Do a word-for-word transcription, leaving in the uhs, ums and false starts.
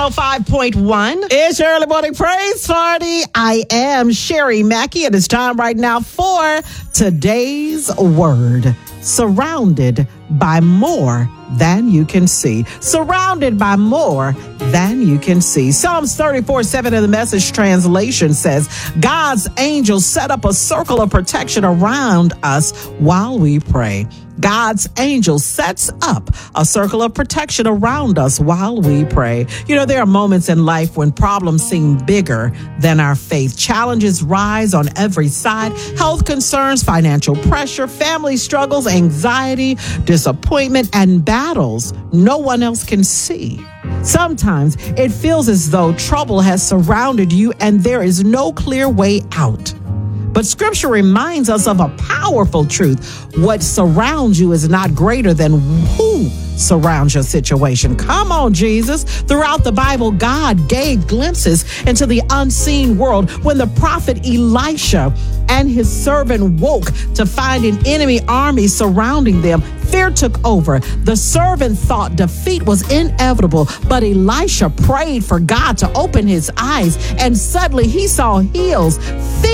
oh five point one. It's your early morning praise party. I am Sherry Mackey, and it's time right now for today's word. Surrounded by more than you can see. Surrounded by more than you can see. Psalms thirty-four seven in the Message translation says, God's angels set up a circle of protection around us while we pray. God's angel sets up a circle of protection around us while we pray. You know, there are moments in life when problems seem bigger than our faith. Challenges rise on every side. Health concerns, financial pressure, family struggles, anxiety, disappointment, and battles no one else can see. Sometimes it feels as though trouble has surrounded you and there is no clear way out. But Scripture reminds us of a powerful truth. What surrounds you is not greater than who surrounds your situation. Come on, Jesus. Throughout the Bible, God gave glimpses into the unseen world. When the prophet Elisha and his servant woke to find an enemy army surrounding them, fear took over. The servant thought defeat was inevitable, but Elisha prayed for God to open his eyes, and suddenly he saw hills